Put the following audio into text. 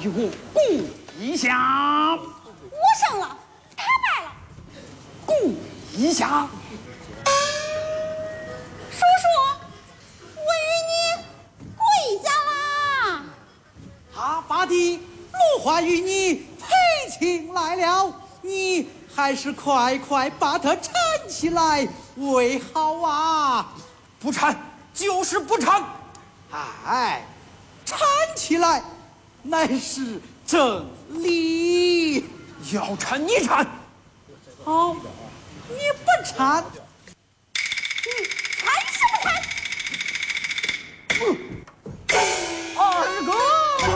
替我鼓一下。 我胜了，他败了。 鼓一下。 叔叔，我与你跪下啦！ 阿爸的罗花与你配亲来了，你还是快快把他搀起来为好啊！ 不搀就是不搀。 哎，搀起来乃是正理。 要搀你搀。 好，你不搀， 你搀是不搀？